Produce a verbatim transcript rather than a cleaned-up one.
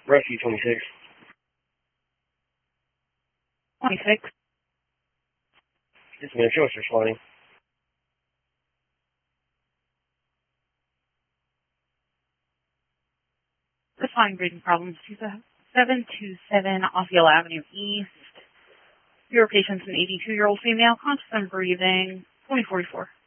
Rescue twenty-six. twenty-six. Yes, ma'am. Show us responding. Responding breathing problems. seven two seven Osceola Avenue East. Your patient's an eighty-two-year-old female, conscious and breathing. twenty forty-four.